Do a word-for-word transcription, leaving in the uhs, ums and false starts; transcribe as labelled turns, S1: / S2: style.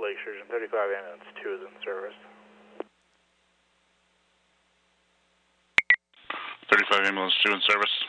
S1: Lake Sturgeon, thirty-five ambulance two is in service.
S2: thirty-five ambulance two in service.